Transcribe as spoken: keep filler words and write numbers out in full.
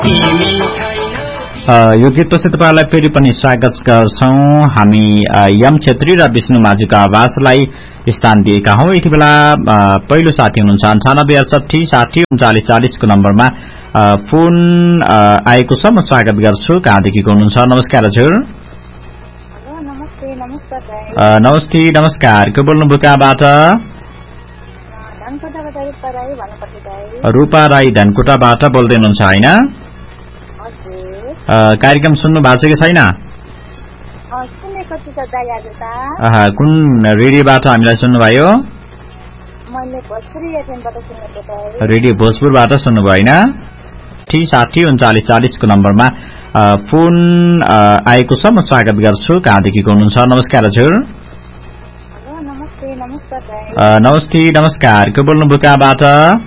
यो गीतपछि तपाईहरुलाई फेरि पनि स्वागत गर्छौं। हामी यम क्षेत्री र विष्णु माझीको आवाजलाई स्थान दिएका हौं। यति बेला पहिलो साथी हुनुहुन्छ अन्ठानब्बे अडसठी साठी उन्चालिस चालिस को नम्बरमा फोन आएको छ। म स्वागत गर्छु। कहाँदेखि हुनुहुन्छ? नमस्कार हजुर। नमस्ते नमस्कार। को बोल्नुभयो कहाँबाट? रूपा राई धनकुटाबाट बोल्दै हुनुहुन्छ हैन? कार्यक्रम सुन्नु भएको छ कि छैन? कुन रेडियोबाट हामीलाई सुन्नुभयो? रेडियो भोजपुरबाट सुन्नुभयो हैन? ठी साठी उन्चालिस चालिस को नम्बरमा फोन आएको छ। म स्वागत गर्छु। कहाँदेखि हुनुहुन्छ? नमस्कार हजुर। नमस्ते नमस्कार। को बोल्नुभयो कहाँबाट?